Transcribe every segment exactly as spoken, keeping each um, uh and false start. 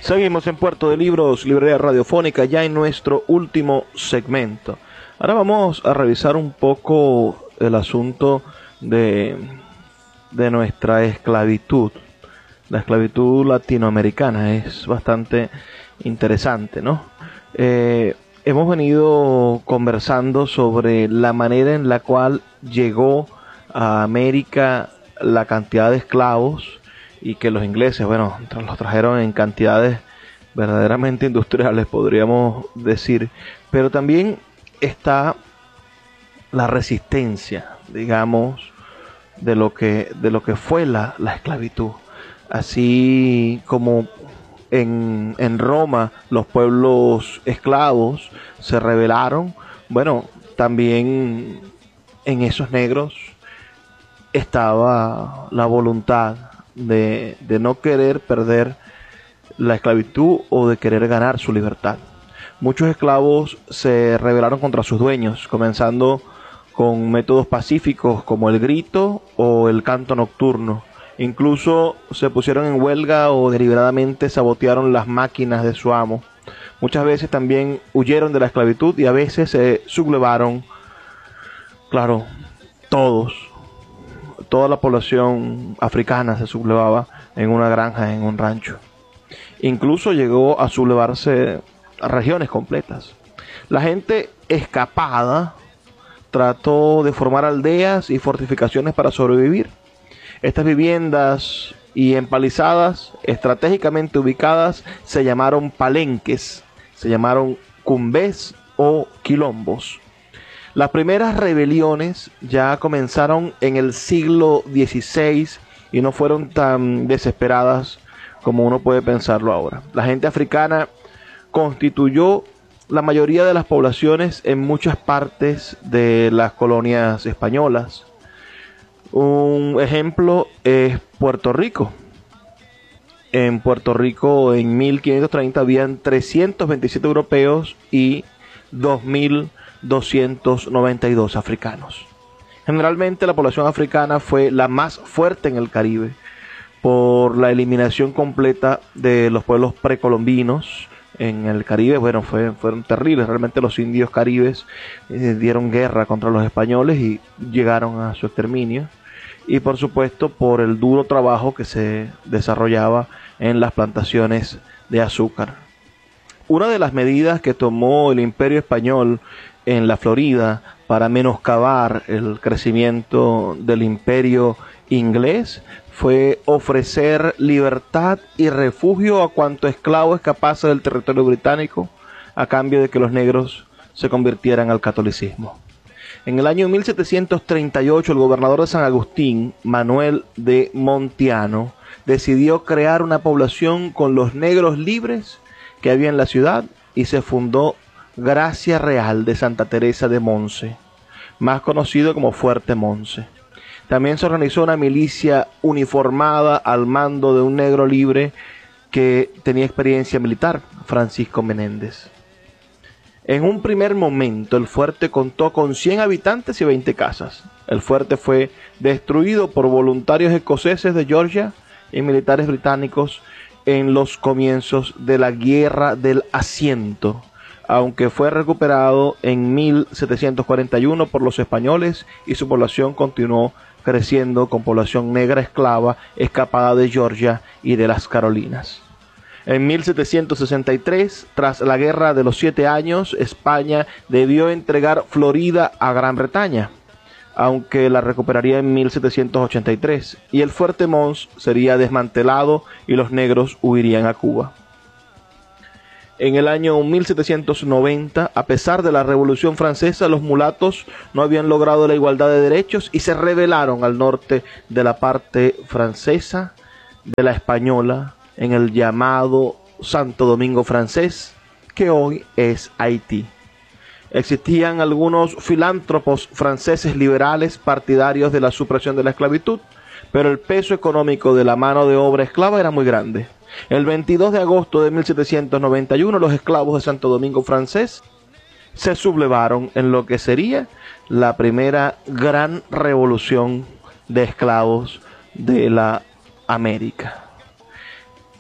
Seguimos en Puerto de Libros, librería radiofónica, ya en nuestro último segmento. Ahora vamos a revisar un poco el asunto de, de nuestra esclavitud. La esclavitud latinoamericana es bastante interesante, ¿no? Eh, hemos venido conversando sobre la manera en la cual llegó a América la cantidad de esclavos y que los ingleses, bueno, los trajeron en cantidades verdaderamente industriales, podríamos decir, pero también está la resistencia, digamos, de lo que, de lo que fue la, la esclavitud. Así como en, en Roma los pueblos esclavos se rebelaron, bueno, también en esos negros estaba la voluntad de, de no querer perder la esclavitud o de querer ganar su libertad. Muchos esclavos se rebelaron contra sus dueños, comenzando con métodos pacíficos como el grito o el canto nocturno. Incluso se pusieron en huelga o deliberadamente sabotearon las máquinas de su amo. Muchas veces también huyeron de la esclavitud y a veces se sublevaron, claro, todos. Toda la población africana se sublevaba en una granja, en un rancho. Incluso llegó a sublevarse a regiones completas. La gente escapada trató de formar aldeas y fortificaciones para sobrevivir. Estas viviendas y empalizadas, estratégicamente ubicadas, se llamaron palenques, se llamaron cumbés o quilombos. Las primeras rebeliones ya comenzaron en el siglo dieciséis y no fueron tan desesperadas como uno puede pensarlo ahora. La gente africana constituyó la mayoría de las poblaciones en muchas partes de las colonias españolas. Un ejemplo es Puerto Rico. En Puerto Rico en mil quinientos treinta habían trescientos veintisiete europeos y dos mil doscientos noventa y dos africanos. Generalmente la población africana fue la más fuerte en el Caribe por la eliminación completa de los pueblos precolombinos en el Caribe. Bueno, fue, fueron terribles. Realmente los indios caribes eh, dieron guerra contra los españoles y llegaron a su exterminio. Y por supuesto por el duro trabajo que se desarrollaba en las plantaciones de azúcar. Una de las medidas que tomó el Imperio Español en la Florida para menoscabar el crecimiento del Imperio Inglés fue ofrecer libertad y refugio a cuanto esclavo escapase del territorio británico a cambio de que los negros se convirtieran al catolicismo. En el año mil setecientos treinta y ocho, el gobernador de San Agustín, Manuel de Montiano, decidió crear una población con los negros libres que había en la ciudad y se fundó Gracia Real de Santa Teresa de Monse, más conocido como Fuerte Monse. También se organizó una milicia uniformada al mando de un negro libre que tenía experiencia militar, Francisco Menéndez. En un primer momento el fuerte contó con cien habitantes y veinte casas. El fuerte fue destruido por voluntarios escoceses de Georgia y militares británicos en los comienzos de la Guerra del Asiento, aunque fue recuperado en mil setecientos cuarenta y uno por los españoles y su población continuó creciendo con población negra esclava escapada de Georgia y de las Carolinas. En mil setecientos sesenta y tres, tras la Guerra de los Siete Años, España debió entregar Florida a Gran Bretaña, aunque la recuperaría en mil setecientos ochenta y tres, y el Fuerte Mons sería desmantelado y los negros huirían a Cuba. En el año mil setecientos noventa, a pesar de la Revolución Francesa, los mulatos no habían logrado la igualdad de derechos y se rebelaron al norte de la parte francesa de la española, en el llamado Santo Domingo francés, que hoy es Haití. Existían algunos filántropos franceses liberales partidarios de la supresión de la esclavitud, pero el peso económico de la mano de obra esclava era muy grande. El veintidós de agosto de mil setecientos noventa y uno, los esclavos de Santo Domingo francés se sublevaron en lo que sería la primera gran revolución de esclavos de la América.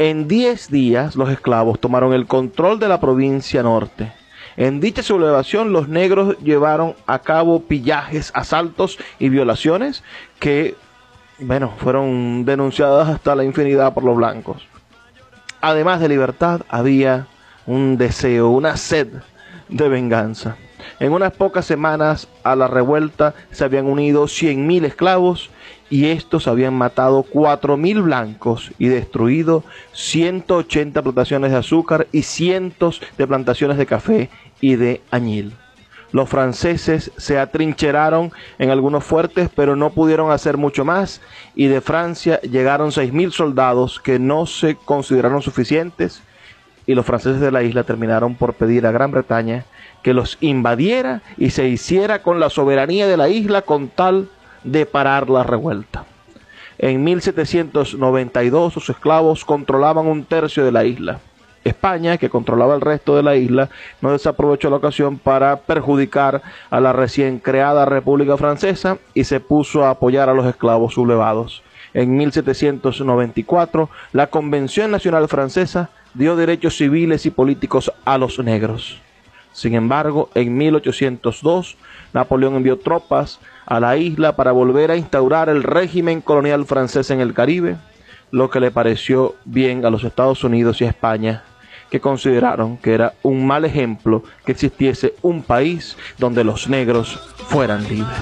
En diez días los esclavos tomaron el control de la provincia norte. En dicha sublevación los negros llevaron a cabo pillajes, asaltos y violaciones que, bueno, fueron denunciadas hasta la infinidad por los blancos. Además de libertad, había un deseo, una sed de venganza. En unas pocas semanas a la revuelta se habían unido cien mil esclavos y estos habían matado cuatro mil blancos y destruido ciento ochenta plantaciones de azúcar y cientos de plantaciones de café y de añil. Los franceses se atrincheraron en algunos fuertes, pero no pudieron hacer mucho más, y de Francia llegaron seis mil soldados que no se consideraron suficientes, y los franceses de la isla terminaron por pedir a Gran Bretaña que los invadiera y se hiciera con la soberanía de la isla con tal de parar la revuelta. En mil setecientos noventa y dos los esclavos controlaban un tercio de la isla. España, que controlaba el resto de la isla, no desaprovechó la ocasión para perjudicar a la recién creada República Francesa y se puso a apoyar a los esclavos sublevados. En mil setecientos noventa y cuatro, la Convención Nacional Francesa dio derechos civiles y políticos a los negros. Sin embargo, en mil ochocientos dos, Napoleón envió tropas a la isla para volver a instaurar el régimen colonial francés en el Caribe, lo que le pareció bien a los Estados Unidos y a España, que consideraron que era un mal ejemplo que existiese un país donde los negros fueran libres.